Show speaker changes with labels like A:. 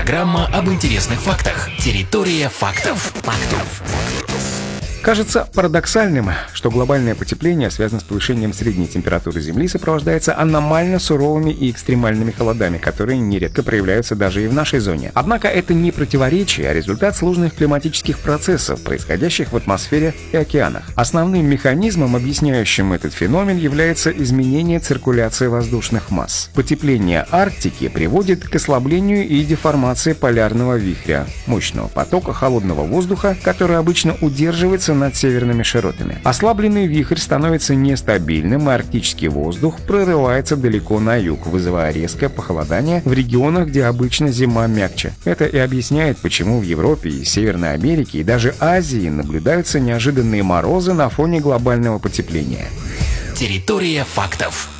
A: Программа об интересных фактах. Территория фактов.
B: Кажется парадоксальным, что глобальное потепление связано с повышением средней температуры Земли и сопровождается аномально суровыми и экстремальными холодами, которые нередко проявляются даже и в нашей зоне. Однако это не противоречие, а результат сложных климатических процессов, происходящих в атмосфере и океанах. Основным механизмом, объясняющим этот феномен, является изменение циркуляции воздушных масс. Потепление Арктики приводит к ослаблению и деформации полярного вихря, мощного потока холодного воздуха, который обычно удерживается над северными широтами. Ослабленный вихрь становится нестабильным, и арктический воздух прорывается далеко на юг, вызывая резкое похолодание в регионах, где обычно зима мягче. Это и объясняет, почему в Европе и Северной Америке и даже Азии наблюдаются неожиданные морозы на фоне глобального потепления.
A: Территория фактов.